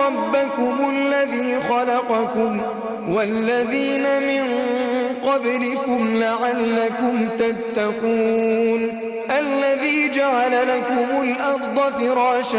ربكم الذي خلقكم والذين من قبلكم لعلكم تتقون الذي جعل لكم الأرض فراشا